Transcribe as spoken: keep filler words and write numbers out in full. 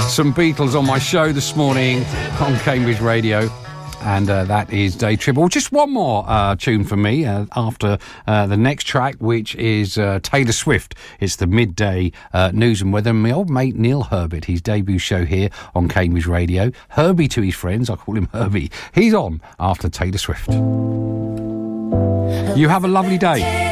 Some Beatles on my show this morning on Cambridge Radio. And uh, that is Day Triple. Just one more uh, tune for me uh, after uh, the next track, which is uh, Taylor Swift. It's the midday uh, news and weather. My old mate Neil Herbert, his debut show here on Cambridge Radio. Herbie to his friends, I call him Herbie. He's on after Taylor Swift. You have a lovely day.